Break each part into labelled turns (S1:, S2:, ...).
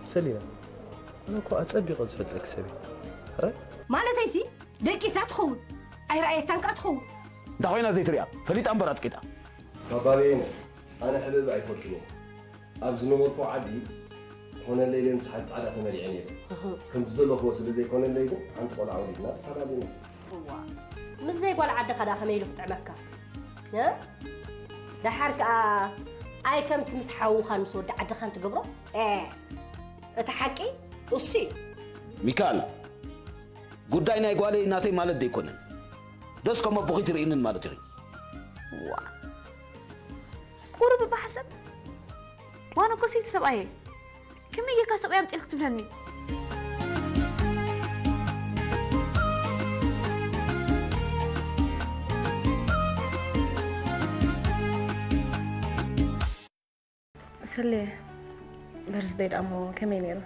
S1: سليم أنا كو أتصبي قد فتلك سبي
S2: ما لا تيسي دقي ساتخون أي رأيك تنك أتخون
S3: دخوينا زي تريا فليت أمبرات كده
S4: مبارين أنا حبيب أيفورتني أبز نمطو عدي هنا الليل مسحت على ثمانية عيني كنت زلوا هو سلزي كون الليل عن طول عودنا فرادينا
S2: مش زي قول عد خدا خميلو بتعمكة ها ده حرك أي كم تمسحوا خمسة ده عد خان تقبره تحكي وصي
S3: ميكال قداينا يقولي ناتي مالت دي كونن دس كم بقي ترينن مالت تري
S5: وا قرب بحسب وانا قصيت سبعي كم يجي كسب أيام تكتب لهني
S6: سلي برزدي أمو كمين يرو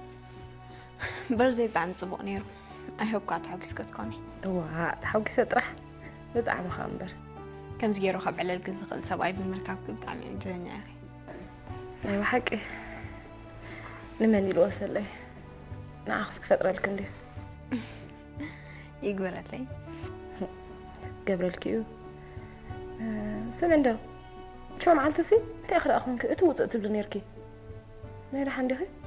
S5: برزي بتاع متصبق نيرو أهوب قاعد حوكس كتكوني
S6: وا حوكس أطرح بتاع مخامبر
S5: كم زجيرو خب على الجنس خل سبعي بالمركب بتاع الجنة يا أخي
S6: أيوة حقي لمن الوصل لي ناقصك فترة الكندي
S5: يقبل لي
S6: قبل الكيو سمع ده شو معلت سي تأخر أخونك أتوت أتبدو نيركي ما يرح عندي خي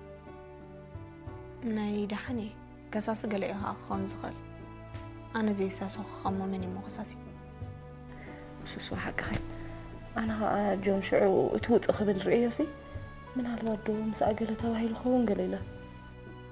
S5: ناي دحني كساس قلقها أخون زغل أنا زي ساسو خمو مني مقصاصي
S6: شو حق خي أنا جون شعو أتوت أخذ الرئيسي من هالوردو مساقلة توهي الخون قليلة